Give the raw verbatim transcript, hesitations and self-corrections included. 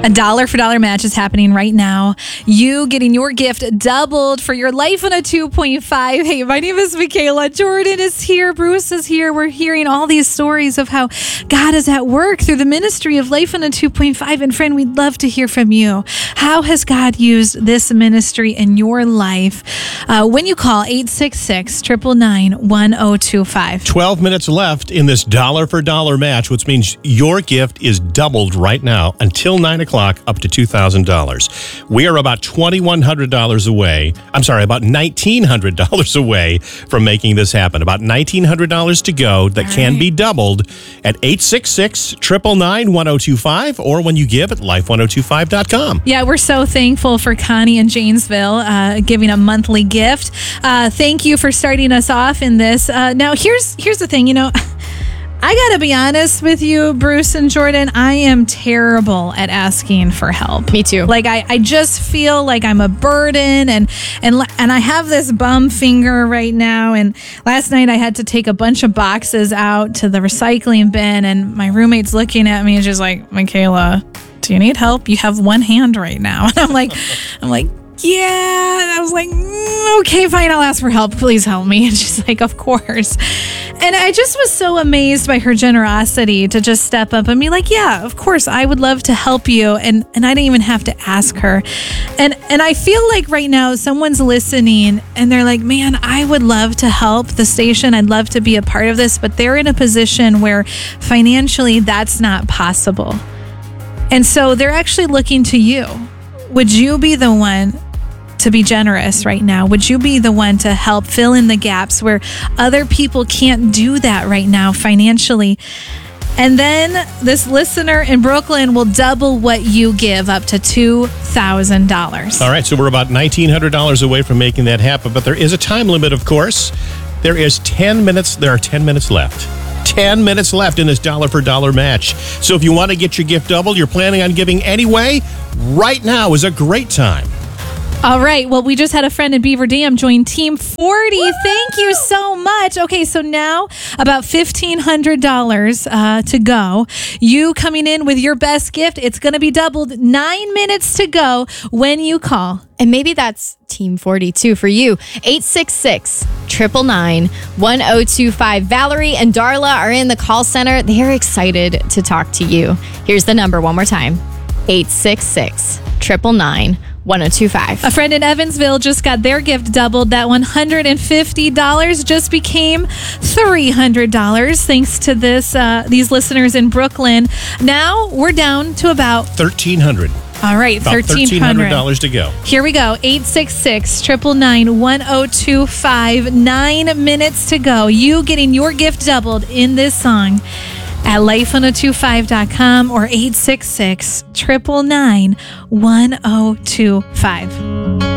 A dollar for dollar match is happening right now. You getting your gift doubled for your life on a two point five. Hey, my name is Michaela. Jordan is here. Bruce is here. We're hearing all these stories of how God is at work through the ministry of Life on a two point five. And friend, we'd love to hear from you. How has God used this ministry in your life? Uh, when you call eight six six, nine nine nine, one oh two five. twelve minutes left in this dollar for dollar match, which means your gift is doubled right now until nine o'clock. Up to two thousand dollars. We are about twenty-one hundred dollars away. I'm sorry, about nineteen hundred dollars away from making this happen. About nineteen hundred dollars to go that All can right. be doubled at eight six six, nine nine nine, one oh two five or when you give at life one oh two five dot com. Yeah, we're so thankful for Connie in Janesville uh, giving a monthly gift. Uh, thank you for starting us off in this. Uh, now, here's here's the thing, you know, I got to be honest with you, Bruce and Jordan, I am terrible at asking for help. Me too. Like, I, I just feel like I'm a burden, and, and, and I have this bum finger right now. And last night I had to take a bunch of boxes out to the recycling bin, and my roommate's looking at me and she's like, Michaela, do you need help? You have one hand right now. And I'm like, I'm like, yeah. And I was like, mm, okay, fine. I'll ask for help. Please help me. And she's like, of course. And I just was so amazed by her generosity to just step up and be like, yeah, of course, I would love to help you. And and I didn't even have to ask her. And and I feel like right now someone's listening and they're like, man, I would love to help the station. I'd love to be a part of this. But they're in a position where financially that's not possible. And so they're actually looking to you. Would you be the one to be generous right now? Would you be the one to help fill in the gaps where other people can't do that right now financially? And then this listener in Brooklyn will double what you give up to two thousand dollars. All right, so we're about nineteen hundred dollars away from making that happen, but there is a time limit, of course. There is ten minutes. There are ten minutes left. ten minutes left in this dollar for dollar match. So if you want to get your gift doubled, you're planning on giving anyway, right now is a great time. All right. Well, we just had a friend in Beaver Dam join Team forty. Woo! Thank you so much. Okay, so now about fifteen hundred dollars uh, to go. You coming in with your best gift. It's going to be doubled. Nine minutes to go when you call. And maybe that's Team forty-two for you. eight six six, nine nine nine, one oh two five. Valerie and Darla are in the call center. They're excited to talk to you. Here's the number one more time. eight six six, nine nine nine, one oh two five. A friend in Evansville just got their gift doubled. That one hundred fifty dollars just became three hundred dollars thanks to this uh, these listeners in Brooklyn. Now we're down to about thirteen hundred dollars. All right, About thirteen hundred dollars. thirteen hundred dollars to go. Here we go. eight six six, nine nine nine, one oh two five. Nine minutes to go. You getting your gift doubled in this song at life one oh two five dot com or eight six six, nine nine nine, one oh two five.